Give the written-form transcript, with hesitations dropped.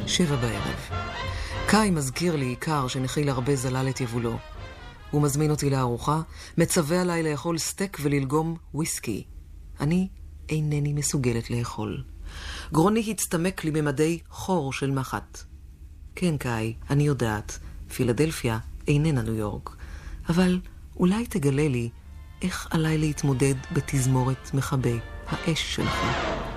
7:00. קאי מזכיר לי עיקר שנחיל הרבה זלל את יבולו. הוא מזמין אותי לארוחה, מצווה עליי לאכול סטייק וללגום וויסקי. אני אינני מסוגלת לאכול. גרוני הצטמק לי ממדי חור של מחט. כן, קאי, אני יודעת, פילדלפיה איננה ניו יורק, אבל אולי תגלה לי איך עליי להתמודד בתזמורת מכבי האש שלך.